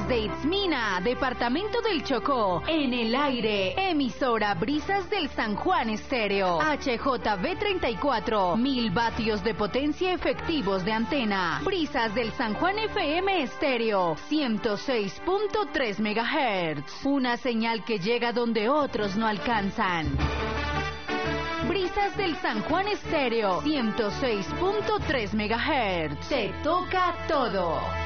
Desde Itzmina, departamento del Chocó, en el aire, emisora Brisas del San Juan Estéreo, HJB 34, 1000 vatios de potencia efectivos de antena. Brisas del San Juan FM Estéreo, 106.3 MHz, una señal que llega donde otros no alcanzan. Brisas del San Juan Estéreo, 106.3 MHz, se toca todo.